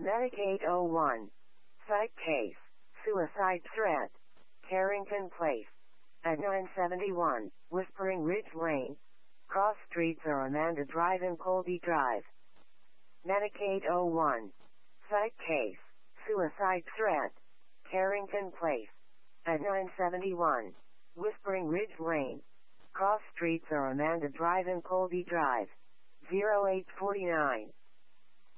Medicaid 01. Psych case. Suicide threat. Carrington Place. At 971, Whispering Ridge Lane. Cross Streets or Amanda Drive and Colby Drive. Medicaid 01. Psych case. Suicide threat. Carrington Place. At 971, Whispering Ridge Lane. Cross Streets or Amanda Drive and Colby Drive. 0849.